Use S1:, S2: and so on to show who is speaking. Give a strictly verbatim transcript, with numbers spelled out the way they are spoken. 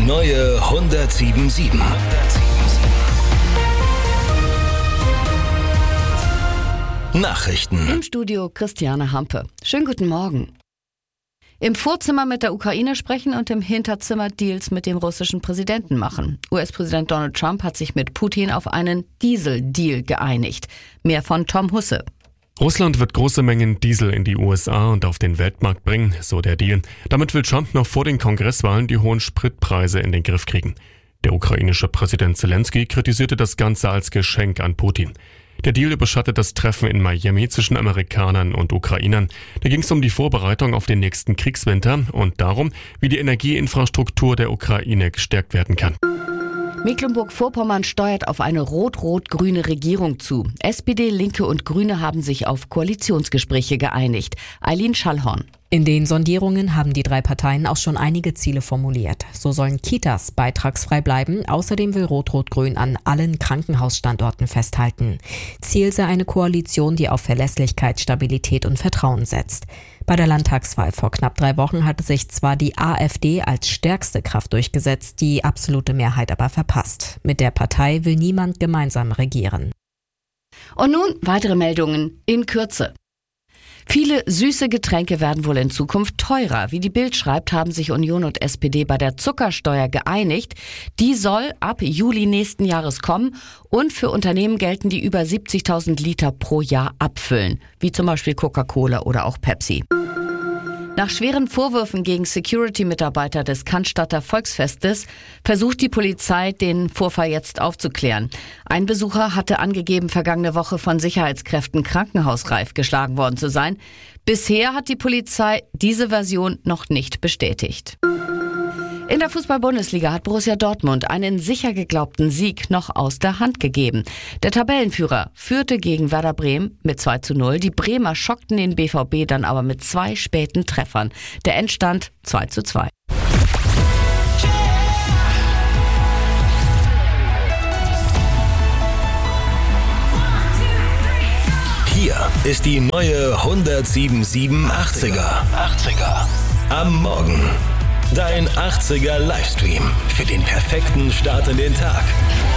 S1: neue hundertsieben Komma sieben. Nachrichten.
S2: Im Studio Christiane Hampe. Schönen guten Morgen. Im Vorzimmer mit der Ukraine sprechen und im Hinterzimmer Deals mit dem russischen Präsidenten machen. U S-Präsident Donald Trump hat sich mit Putin auf einen Diesel-Deal geeinigt. Mehr von Tom Husse.
S3: Russland wird große Mengen Diesel in die U S A und auf den Weltmarkt bringen, so der Deal. Damit will Trump noch vor den Kongresswahlen die hohen Spritpreise in den Griff kriegen. Der ukrainische Präsident Zelensky kritisierte das Ganze als Geschenk an Putin. Der Deal überschattet das Treffen in Miami zwischen Amerikanern und Ukrainern. Da ging es um die Vorbereitung auf den nächsten Kriegswinter und darum, wie die Energieinfrastruktur der Ukraine gestärkt werden kann.
S2: Mecklenburg-Vorpommern steuert auf eine rot-rot-grüne Regierung zu. S P D, Linke und Grüne haben sich auf Koalitionsgespräche geeinigt. Eileen Schallhorn.
S4: In den Sondierungen haben die drei Parteien auch schon einige Ziele formuliert. So sollen Kitas beitragsfrei bleiben. Außerdem will Rot-Rot-Grün an allen Krankenhausstandorten festhalten. Ziel sei eine Koalition, die auf Verlässlichkeit, Stabilität und Vertrauen setzt. Bei der Landtagswahl vor knapp drei Wochen hatte sich zwar die AfD als stärkste Kraft durchgesetzt, die absolute Mehrheit aber verpasst. Mit der Partei will niemand gemeinsam regieren.
S2: Und nun weitere Meldungen in Kürze. Viele süße Getränke werden wohl in Zukunft teurer. Wie die Bild schreibt, haben sich Union und S P D bei der Zuckersteuer geeinigt. Die soll ab Juli nächsten Jahres kommen und für Unternehmen gelten, die über siebzigtausend Liter pro Jahr abfüllen, wie zum Beispiel Coca-Cola oder auch Pepsi. Nach schweren Vorwürfen gegen Security-Mitarbeiter des Cannstatter Volksfestes versucht die Polizei, den Vorfall jetzt aufzuklären. Ein Besucher hatte angegeben, vergangene Woche von Sicherheitskräften krankenhausreif geschlagen worden zu sein. Bisher hat die Polizei diese Version noch nicht bestätigt. In der Fußball-Bundesliga hat Borussia Dortmund einen sicher geglaubten Sieg noch aus der Hand gegeben. Der Tabellenführer führte gegen Werder Bremen mit zwei zu null. Die Bremer schockten den B V B dann aber mit zwei späten Treffern. Der Endstand zwei zu zwei.
S1: Hier ist die neue hundertsieben Komma sieben achtziger. Am Morgen. Dein achtziger Livestream für den perfekten Start in den Tag.